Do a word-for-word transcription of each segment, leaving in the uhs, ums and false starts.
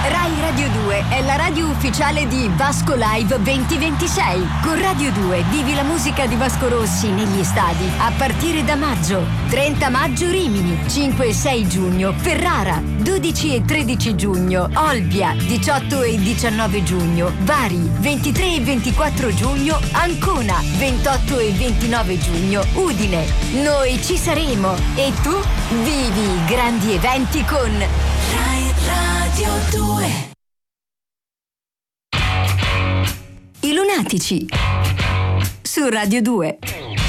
Rai Radio due è la radio ufficiale di Vasco Live duemilaventisei. Con Radio due vivi la musica di Vasco Rossi negli stadi a partire da maggio. trenta maggio Rimini, cinque e sei giugno Ferrara, dodici e tredici giugno Olbia, diciotto e diciannove giugno Bari, ventitré e ventiquattro giugno Ancona, ventotto e ventinove giugno Udine. Noi ci saremo e tu vivi i grandi eventi con Rai Radio due. I Lunatici su Radio due.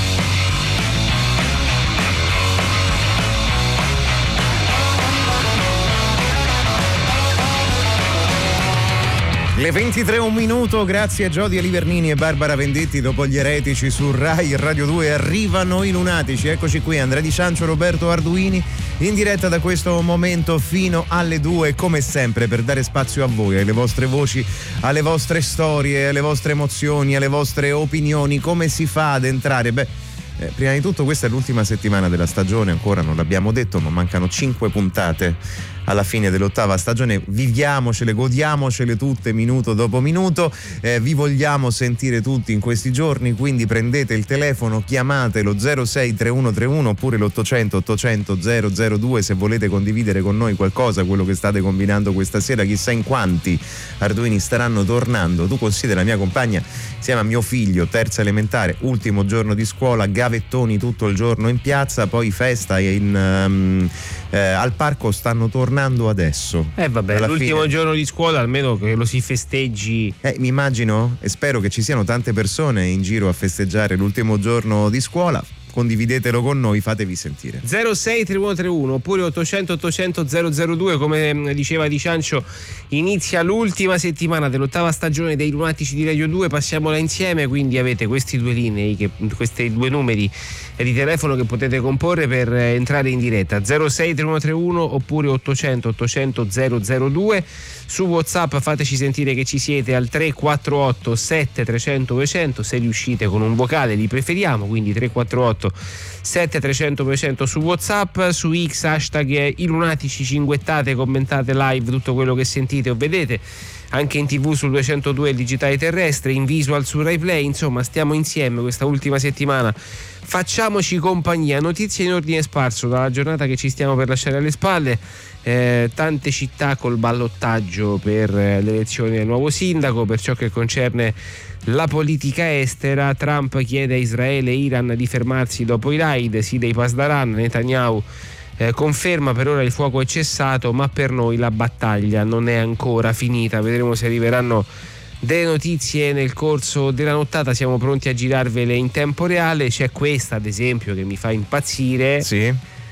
Le ventitré un minuto, grazie a Giodia Livernini e Barbara Vendetti. Dopo gli eretici su Rai Radio due arrivano i Lunatici. Eccoci qui, Andrea Di Ciancio, Roberto Arduini, in diretta da questo momento fino alle due, come sempre, per dare spazio a voi, alle vostre voci, alle vostre storie, alle vostre emozioni, alle vostre opinioni. Come si fa ad entrare? Beh, eh, prima di tutto questa è l'ultima settimana della stagione, ancora non l'abbiamo detto, ma mancano cinque puntate alla fine dell'ottava stagione. Viviamocele, godiamocele tutte minuto dopo minuto. Eh, vi vogliamo sentire tutti in questi giorni, quindi prendete il telefono, chiamatelo zero sei tre uno tre uno oppure l'ottocento ottocento zero zero due se volete condividere con noi qualcosa, quello che state combinando questa sera. Chissà in quanti Arduini staranno tornando. Tu considera, la mia compagna insieme a mio figlio, terza elementare, ultimo giorno di scuola, gavettoni tutto il giorno in piazza, poi festa in, um, eh, al parco stanno tornando adesso. Eh vabbè, alla l'ultimo fine. giorno di scuola almeno che lo si festeggi. Eh, mi immagino e spero che ci siano tante persone in giro a festeggiare l'ultimo giorno di scuola. Condividetelo con noi, fatevi sentire. zero sei tre uno tre uno oppure ottocento ottocento zero zero due, come diceva Di Ciancio, inizia l'ultima settimana dell'ottava stagione dei Lunatici di Radio due, passiamola insieme, quindi avete questi due linee, che, questi due numeri di telefono che potete comporre per entrare in diretta, zero sei tre uno tre uno oppure ottocento ottocento zero zero due. Su WhatsApp fateci sentire che ci siete al tre quattro otto sette trecento duecento, se riuscite con un vocale li preferiamo, quindi tre quattro otto sette trecento duecento su WhatsApp. Su X hashtag i Lunatici, cinguettate, commentate live tutto quello che sentite o vedete, anche in tv sul duecentodue il digitale terrestre, in visual su Rai Play. Insomma, stiamo insieme questa ultima settimana, facciamoci compagnia. Notizie in ordine sparso dalla giornata che ci stiamo per lasciare alle spalle. Eh, tante città col ballottaggio per eh, l'elezione del nuovo sindaco. Per ciò che concerne la politica estera, Trump chiede a Israele e Iran di fermarsi dopo i raid, sì dei Pasdaran. Netanyahu eh, conferma per ora il fuoco è cessato, ma per noi la battaglia non è ancora finita. Vedremo se arriveranno delle notizie nel corso della nottata, siamo pronti a girarvele in tempo reale. C'è questa ad esempio che mi fa impazzire. Sì.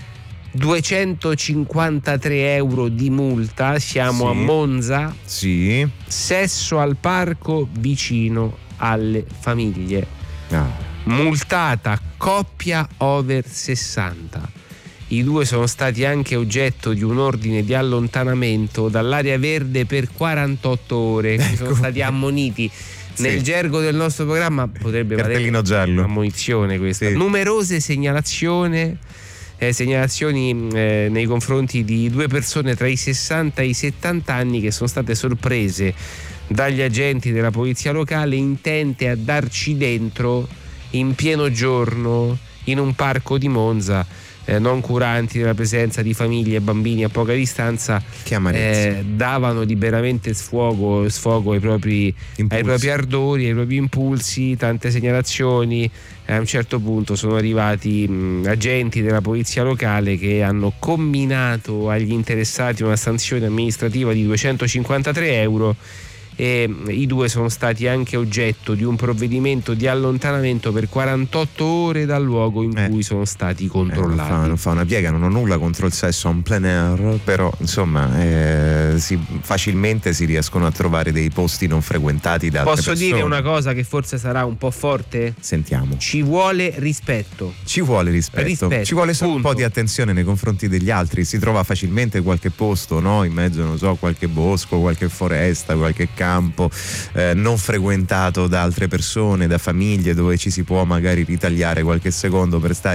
duecentocinquantatré euro di multa, siamo sì. a Monza. Sì. Sesso al parco vicino alle famiglie. Ah. Multata coppia over sessanta. I due sono stati anche oggetto di un ordine di allontanamento dall'area verde per quarantotto ore. Ecco. Sono stati ammoniti. Sì. Nel gergo del nostro programma potrebbe cartellino giallo, un'ammonizione questa. Sì. Numerose segnalazioni Eh, segnalazioni eh, nei confronti di due persone tra i sessanta e i settanta anni che sono state sorprese dagli agenti della polizia locale intente a darci dentro in pieno giorno in un parco di Monza, eh, non curanti della presenza di famiglie e bambini a poca distanza. Che amarezza. Eh, davano liberamente sfogo, sfogo ai propri, ai propri ardori, ai propri impulsi. Tante segnalazioni. A un certo punto sono arrivati mh, agenti della polizia locale che hanno comminato agli interessati una sanzione amministrativa di duecentocinquantatré euro e i due sono stati anche oggetto di un provvedimento di allontanamento per quarantotto ore dal luogo in eh. cui sono stati controllati. Eh, non, fa, non fa una piega, non ho nulla contro il sesso en plein air, però insomma eh, si, facilmente si riescono a trovare dei posti non frequentati da altre Posso persone. dire una cosa che forse sarà un po' forte? Sentiamo. Ci vuole rispetto. Ci vuole rispetto. rispetto Ci vuole solo punto. Un po' di attenzione nei confronti degli altri. Si trova facilmente qualche posto, no? In mezzo, non so, qualche bosco, qualche foresta, qualche campo eh, non frequentato da altre persone, da famiglie, dove ci si può magari ritagliare qualche secondo per stare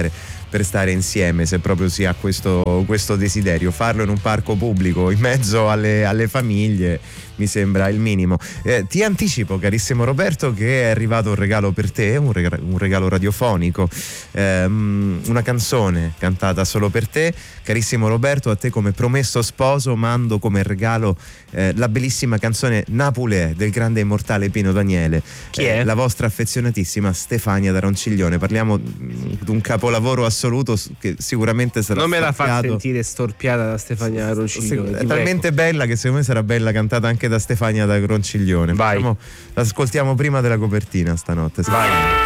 per stare insieme, se proprio si ha questo, questo desiderio. Farlo in un parco pubblico in mezzo alle, alle famiglie mi sembra il minimo. Eh, ti anticipo, carissimo Roberto, che è arrivato un regalo per te, un regalo, un regalo radiofonico, ehm, una canzone cantata solo per te. Carissimo Roberto, a te come promesso sposo mando come regalo eh, la bellissima canzone Napulè del grande immortale Pino Daniele. Chi è? Eh, la vostra affezionatissima Stefania da Ronciglione. Parliamo di un capolavoro assoluto che sicuramente sarà non me la fa storpiato. sentire storpiata da Stefania da Ronciglione. È talmente bella che secondo me sarà bella cantata anche da Stefania da Ronciglione. Vai. Facciamo, l'ascoltiamo prima della copertina stanotte. Vai.